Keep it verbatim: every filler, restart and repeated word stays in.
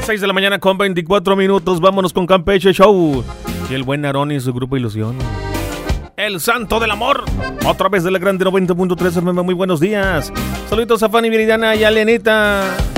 seis de la mañana con veinticuatro minutos. Vámonos con Campeche Show. Y el buen Aarón y su grupo Ilusión. El Santo del Amor. Otra vez de la grande noventa punto tres. Muy buenos días. Saluditos a Fanny Viridiana y a Lenita.